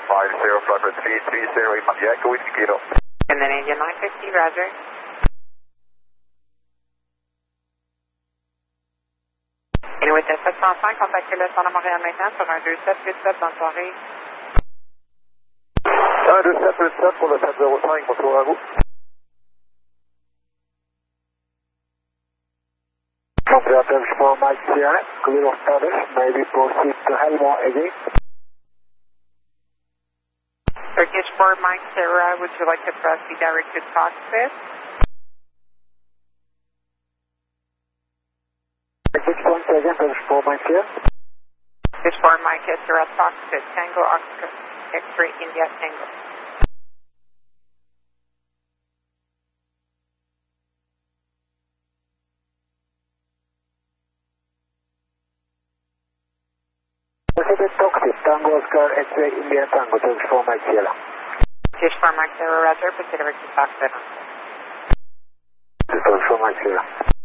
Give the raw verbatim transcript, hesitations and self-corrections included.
five zero, flight for three three zero, Echo Whiskey Kilo. And then India nine fifty, Roger. Et with sept cent cinq, contactez le centre à Montréal maintenant sur un deux sept huit sept dans soirée. un deux sept huit sept pour le sept zéro cinq, bonjour à vous. Operator for Mike Sierra, clear of status, maybe proceed to Helmore again. Turkish for Mike Sierra, would you like to proceed direct to cockpit? Turkish one second, Turkish for Mike Sierra. Turkish for Mike Sierra, cockpit, Tango Oscar, X-ray India Tango. Pacific Toxic, Tango Oscar, X-ray India Tango, Turkish for Mike Sierra. Turkish for Mike Sierra, Roger, proceed direct to cockpit. Turkish for Mike Sierra.